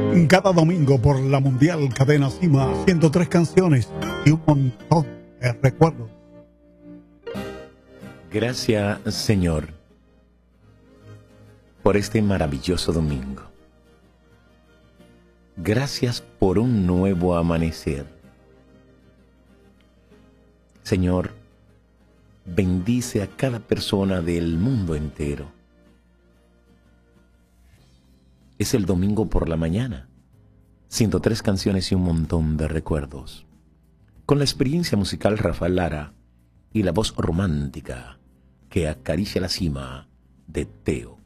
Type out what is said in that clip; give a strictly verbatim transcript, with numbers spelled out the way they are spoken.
Cada domingo por la Mundial Cadena Cima, ciento tres canciones y un montón de recuerdos. Gracias, Señor, por este maravilloso domingo. Gracias por un nuevo amanecer. Señor, bendice a cada persona del mundo entero. Es el domingo por la mañana. ciento tres canciones y un montón de recuerdos. Con la experiencia musical Rafael Lara y la voz romántica que acaricia la cima de Teo.